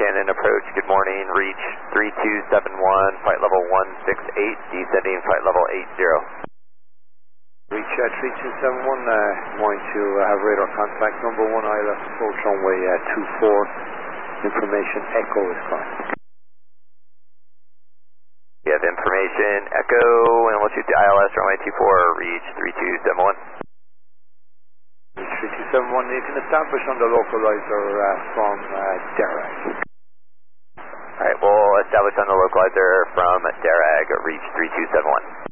Shannon approach, good morning, reach 3271, flight level 168, descending flight level 80. Reach 3271, going to have radar contact number 1 ILS approach runway 24, information Echo is calling. You have information Echo, and we'll shoot the ILS runway 24, reach 3271. Reach 3271, you can establish on the localizer from Derag. Alright, we'll establish on the localizer from Derag, reach 3271.